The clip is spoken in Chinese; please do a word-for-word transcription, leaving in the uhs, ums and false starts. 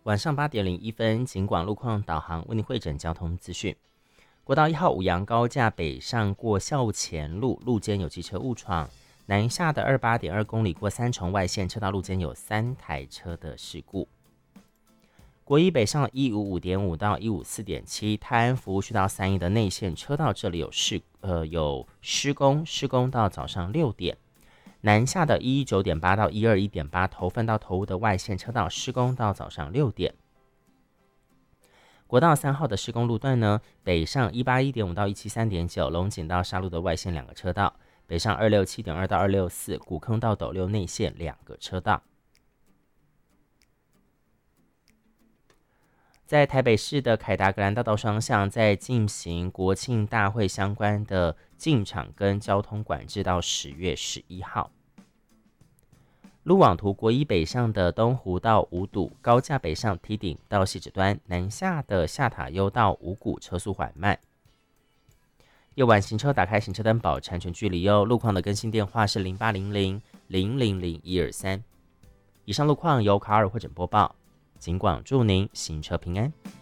晚上八点零一分，警广路况导航为您汇整交通资讯。国道一号五杨高架北上过校前路，路肩有机车误闯；南下的二八点二公里过三重外线车道路肩有三台车的事故。国一北上一五五点五到一五四点七，泰安服务区到三义的内线车道这里有施呃有施工，施工到早上六点。南下的一一九点八到一二一点八，头份到头屋的外线车道施工到早上六点。国道三号的施工路段呢，北上一八一点五到一七三点九，龙井到沙鹿的外线两个车道；北上二六七点二到二六四，古坑到斗六内线两个车道。在台北市的凯达格兰大道双向，在进行国庆大会相关的进场跟交通管制到十月十一号。路网图国一北上的东湖到五堵，高架北上梯顶到汐止端，南下的下塔悠到五股车速缓慢。夜晚行车打开行车灯保持安全距离哦。路况的更新电话是零八零零零零零一二三。以上路况由卡尔汇整播报。警广祝您行车平安。